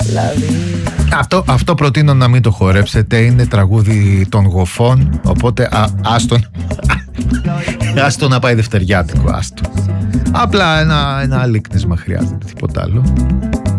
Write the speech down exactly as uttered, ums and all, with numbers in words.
Δηλαδή... Αυτό, αυτό προτείνω να μην το χορέψετε. Είναι τραγούδι των γοφών. Οπότε α, άστον άστο να πάει δευτεριάτικο. Άστο. Απλά ένα, ένα αλήκνισμα χρειάζεται, τίποτα άλλο.